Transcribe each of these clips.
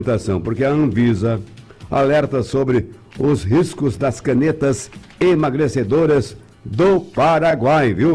Porque a Anvisa alerta sobre os riscos das canetas emagrecedoras do Paraguai, viu?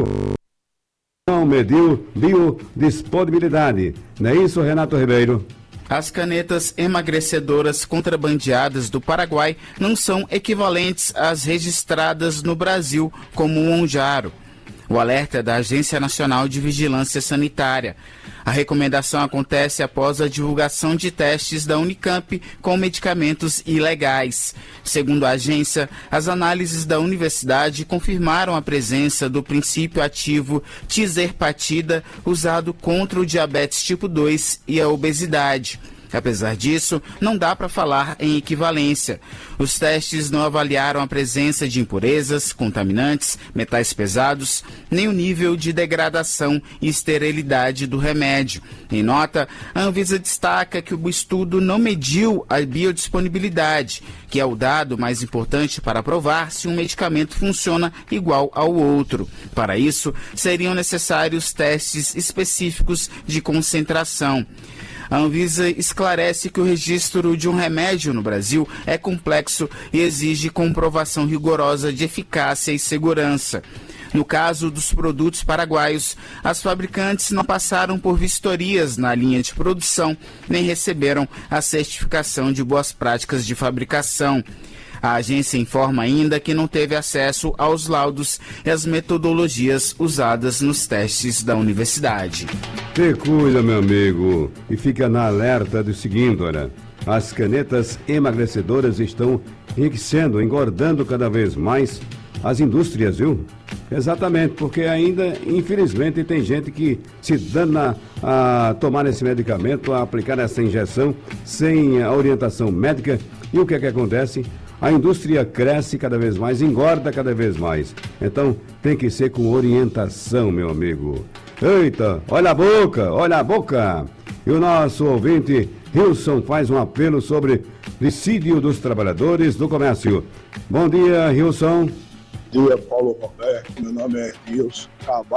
Não mediu biodisponibilidade. Não é isso, Renato Ribeiro? As canetas emagrecedoras contrabandeadas do Paraguai não são equivalentes às registradas no Brasil, como o Monjaro. O alerta é da Agência Nacional de Vigilância Sanitária. A recomendação acontece após a divulgação de testes da Unicamp com medicamentos ilegais. Segundo a agência, as análises da universidade confirmaram a presença do princípio ativo tizerpatida usado contra o diabetes tipo 2 e a obesidade. Apesar disso, não dá para falar em equivalência. Os testes não avaliaram a presença de impurezas, contaminantes, metais pesados, nem o nível de degradação e esterilidade do remédio. Em nota, a Anvisa destaca que o estudo não mediu a biodisponibilidade, que é o dado mais importante para provar se um medicamento funciona igual ao outro. Para isso, seriam necessários testes específicos de concentração. A Anvisa esclarece que o registro de um remédio no Brasil é complexo e exige comprovação rigorosa de eficácia e segurança. No caso dos produtos paraguaios, as fabricantes não passaram por vistorias na linha de produção, nem receberam a certificação de boas práticas de fabricação. A agência informa ainda que não teve acesso aos laudos e às metodologias usadas nos testes da universidade. Te cuida, meu amigo, e fica na alerta do seguinte, olha, as canetas emagrecedoras estão enriquecendo, engordando cada vez mais as indústrias, viu? Exatamente, porque ainda, infelizmente, tem gente que se dana a tomar esse medicamento, a aplicar essa injeção sem a orientação médica. E o que é que acontece? A indústria cresce cada vez mais, engorda cada vez mais. Então, tem que ser com orientação, meu amigo. Eita, olha a boca, olha a boca. E o nosso ouvinte, Wilson, faz um apelo sobre dissídio dos trabalhadores do comércio. Bom dia, Wilson. Bom dia, Paulo Roberto. Meu nome é Wilson.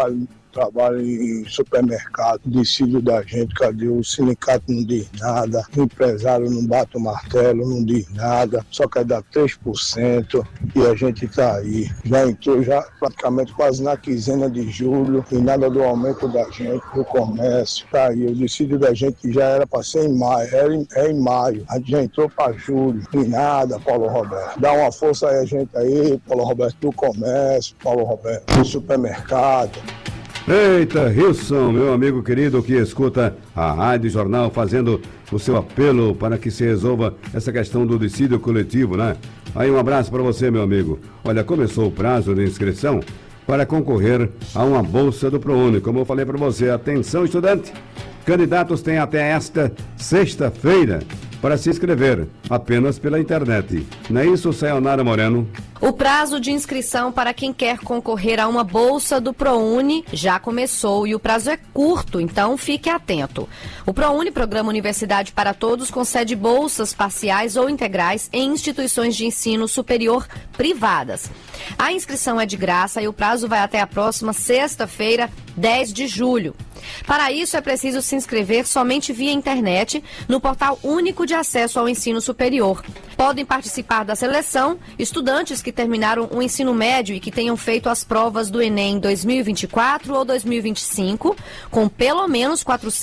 Trabalho em supermercado, dissídio da gente, cadê? O sindicato não diz nada, o empresário não bate o martelo, não diz nada, só quer dar 3% e a gente tá aí. Já entrou praticamente quase na quinzena de julho e nada do aumento da gente, do comércio, tá aí. O dissídio da gente já era para ser em maio, é em maio, a gente já entrou para julho e nada, Paulo Roberto. Dá uma força aí a gente aí, Paulo Roberto, do comércio, Paulo Roberto, do supermercado. Eita, Wilson, meu amigo querido que escuta a Rádio Jornal fazendo o seu apelo para que se resolva essa questão do dissídio coletivo, né? Aí um abraço para você, meu amigo. Olha, começou o prazo de inscrição para concorrer a uma bolsa do ProUni. Como eu falei para você, atenção estudante, candidatos têm até esta sexta-feira para se inscrever, apenas pela internet. Não é isso, Sayonara Moreno? O prazo de inscrição para quem quer concorrer a uma bolsa do ProUni já começou e o prazo é curto, então fique atento. O ProUni, Programa Universidade para Todos, concede bolsas parciais ou integrais em instituições de ensino superior privadas. A inscrição é de graça e o prazo vai até a próxima sexta-feira, 10 de julho. Para isso, é preciso se inscrever somente via internet no Portal Único de Acesso ao Ensino Superior. Podem participar da seleção estudantes que terminaram o ensino médio e que tenham feito as provas do Enem 2024 ou 2025, com pelo menos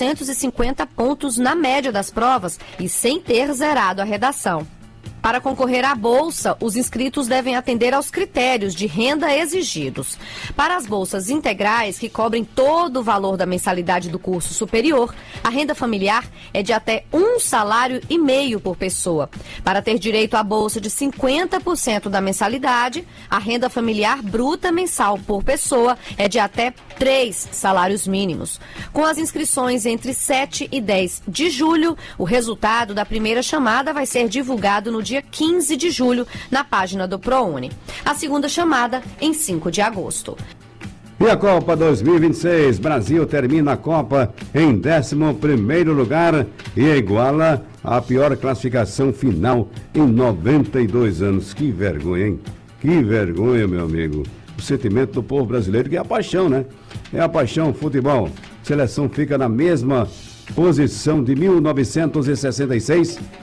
450 pontos na média das provas e sem ter zerado a redação. Para concorrer à bolsa, os inscritos devem atender aos critérios de renda exigidos. Para as bolsas integrais, que cobrem todo o valor da mensalidade do curso superior, a renda familiar é de até 1,5 salário por pessoa. Para ter direito à bolsa de 50% da mensalidade, a renda familiar bruta mensal por pessoa é de até 3 salários mínimos. Com as inscrições entre 7 e 10 de julho, o resultado da primeira chamada vai ser divulgado no dia 15 de julho na página do ProUni. A segunda chamada em 5 de agosto. E a Copa 2026, Brasil termina a Copa em 11º lugar e iguala a pior classificação final em 92 anos. Que vergonha, hein? Que vergonha, meu amigo. O sentimento do povo brasileiro, que é a paixão, né? É a paixão, futebol. Seleção fica na mesma posição de 1966